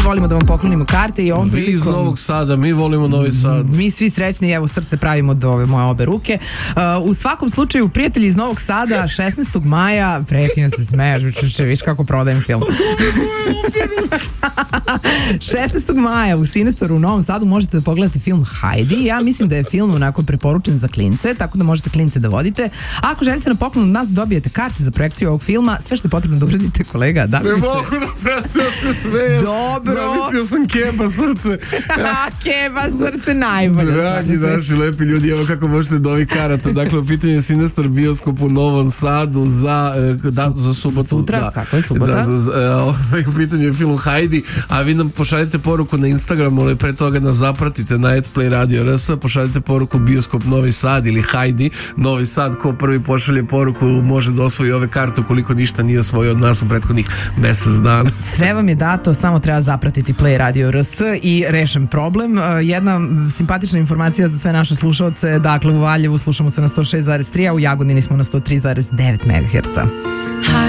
volimo da vam poklonimo karte i ovom Vi iz Novog Sada, mi volimo Novi Sad. Mi svi srećni, evo srce pravimo do ove moje obe ruke. U svakom slučaju, prijatelji iz Novog Sada, 16. maja, prekinja se smeješ, viš kako prodajem film. 16. maja u Sinestoru u Novom Sadu možete da pogledate film Heidi. Ja mislim da je film onako preporučen za klince, tako da možete klince da vodite. Ako želite na poklon od nas da dobijete karte za projekciju ovog filma, sve što je potrebno da uradite, kolega, da li biste... Ne mogu da presio se smejem. Dobro. Zamislio sam Keba srce. Keba srce najbolje. Dragi naši lepi ljudi, evo kako možete do ovih karata. Dakle, u pitanju je Sinestor bioskop u Novom Sadu za subotu. Sutra, kako je subota? U pitanju je film Heidi, a vi nam pošaljete poruku na Instagramu, ali pre toga nas zapratite na @play radio RS, pošaljete poruku bioskop Novi Sad ili Heidi Novi Sad, ko prvi pošalje poruku može da osvoji ove karte ukoliko ništa nije osvojio od nas u prethodnih mesec dana. Sve vam je dato, samo treba zapratiti Play Radio RS i rešen problem. Jedna simpatična informacija za sve naše slušalce, dakle u Valjevu slušamo se na 106,3, a u Jagodini smo na 103,9 MHz.